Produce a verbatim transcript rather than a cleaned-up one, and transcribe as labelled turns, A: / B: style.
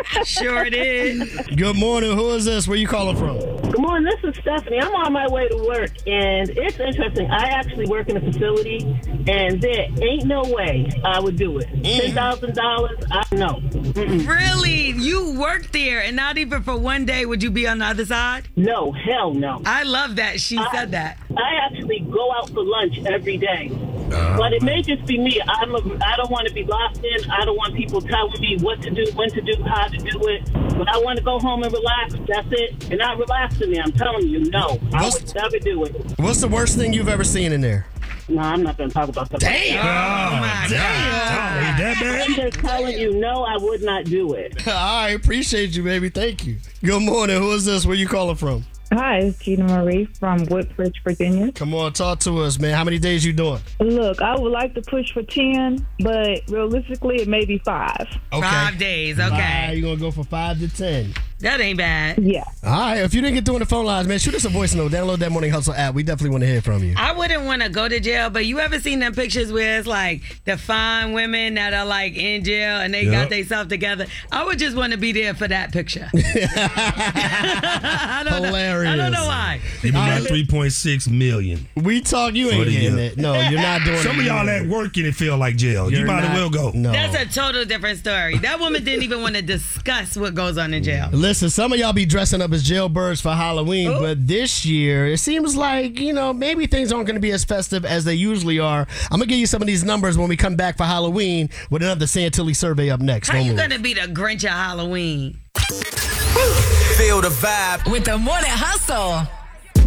A: Sure did.
B: Good morning. Who is this? Where you calling from?
C: Good morning, this is Stephanie. I'm on my way to work, and it's interesting. I actually work in a facility, and there ain't no way I would do it. ten thousand dollars, I know. Mm-mm.
A: Really? You work there, and not even for one day would you be on the other side?
C: No, hell no.
A: I love that she
C: I,
A: said that.
C: I actually go out for lunch every day. But it may just be me. I'm a, I don't want to be locked in. I don't want people telling me what to do, when to do, how to do it. But I want to go home and relax. That's it. And not relaxing me. I'm telling you, no. I
B: What's-
C: would never do it.
B: What's the worst thing you've ever seen in there?
C: No, I'm not going to talk about that.
B: Damn.
A: Oh, my
D: Damn.
A: God.
D: Ain't that bad?
C: I'm just telling you, no, I would not do it.
B: I appreciate you, baby. Thank you. Good morning. Who is this? Where you calling from?
E: Hi, it's Gina Marie from Woodbridge, Virginia.
B: Come on, talk to us, man. How many days you doing?
E: Look, I would like to push for ten, but realistically, it may be five.
B: Okay.
A: Five days,
B: All right,
A: okay.
B: you're going to go for five to ten.
A: That ain't bad.
E: Yeah.
B: All right. If you didn't get through on the phone lines, man, shoot us a voice note. Download that Morning Hustle app. We definitely want to hear from you.
A: I wouldn't want to go to jail, but you ever seen them pictures where it's like the fine women that are like in jail and they
D: Yep.
A: got themselves together? I would just want to be there for that picture. I don't
B: Hilarious.
A: Know, I don't know why.
D: They be like three point six million.
B: We talk, you ain't
D: For the
B: getting
D: year.
B: it. No, you're not doing it.
D: Some of y'all at work and it feel like jail.
B: You're
D: you might
B: not-
D: as well go.
B: No.
A: That's a total different story. That woman didn't even want to discuss what goes on in jail.
B: Listen, some of y'all be dressing up as jailbirds for Halloween,
A: Ooh.
B: but this year it seems like, you know, maybe things aren't going to be as festive as they usually are. I'm going to give you some of these numbers when we come back for Halloween with another Santilli survey up next.
A: How
B: Don't
A: you
B: move.
A: gonna be the Grinch of Halloween?
F: Feel the vibe.
G: With the Morning Hustle.